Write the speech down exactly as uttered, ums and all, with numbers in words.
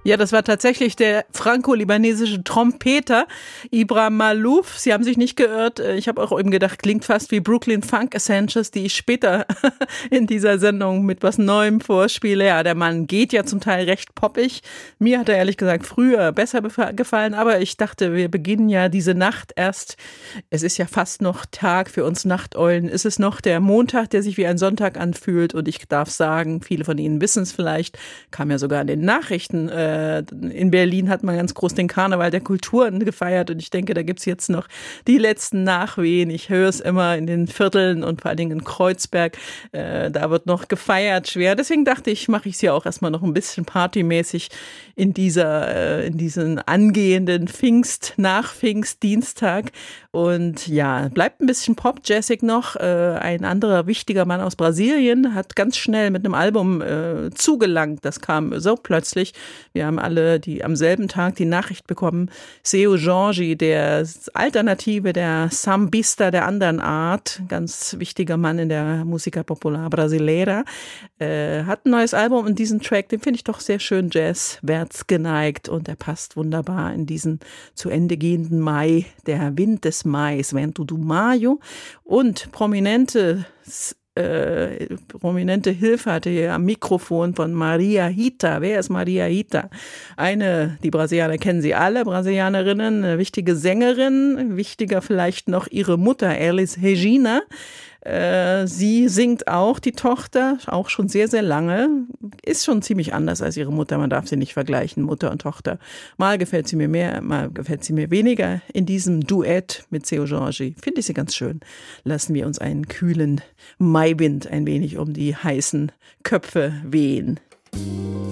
Ja, das war tatsächlich der franco-libanesische Trompeter Ibram Malouf. Sie haben sich nicht geirrt. Ich habe auch eben gedacht, klingt fast wie Brooklyn Funk Essentials, die ich später in dieser Sendung mit was Neuem vorspiele. Ja, der Mann geht ja zum Teil recht poppig. Mir hat er ehrlich gesagt früher besser gefallen, aber ich dachte, wir beginnen ja diese Nacht erst. Es ist ja fast noch Tag für uns Nachteulen. Es ist noch der Montag, der sich wie ein Sonntag anfühlt, und ich darf sagen, viele von Ihnen wissen es vielleicht, kam ja sogar in den Nachrichten. Äh, in Berlin hat man ganz groß den Karneval der Kulturen gefeiert, und ich denke, da gibt's jetzt noch die letzten Nachwehen. Ich höre es immer in den Vierteln und vor allen Dingen in Kreuzberg. Äh, da wird noch gefeiert, schwer. Deswegen dachte ich, mache ich es ja auch erstmal noch ein bisschen partymäßig in dieser, äh, in diesen angehenden Pfingst, nach Pfingstdienstag. Und ja, bleibt ein bisschen pop-jazzig noch. Äh, ein anderer wichtiger Mann aus Brasilien hat ganz schnell mit einem Album äh, zugelangt. Das kam so plötzlich. Wir haben alle die am selben Tag die Nachricht bekommen. Seu Jorge, der Alternative, der Sambista der anderen Art, ganz wichtiger Mann in der Música Popular Brasileira, äh, hat ein neues Album, und diesen Track, den finde ich doch sehr schön jazzwärts geneigt, und er passt wunderbar in diesen zu Ende gehenden Mai, der Wind des Mais, Vento do Maio, und prominente Äh, prominente Hilfe hatte hier am Mikrofon von Maria Hita. Wer ist Maria Hita? Eine, die Brasilianer kennen sie alle, Brasilianerinnen, eine wichtige Sängerin, wichtiger vielleicht noch ihre Mutter, Elis Regina. Äh, sie singt auch, die Tochter, auch schon sehr, sehr lange, ist schon ziemlich anders als ihre Mutter, man darf sie nicht vergleichen, Mutter und Tochter. Mal gefällt sie mir mehr, mal gefällt sie mir weniger. In diesem Duett mit Seu Jorge finde ich sie ganz schön. Lassen wir uns einen kühlen Maiwind ein wenig um die heißen Köpfe wehen.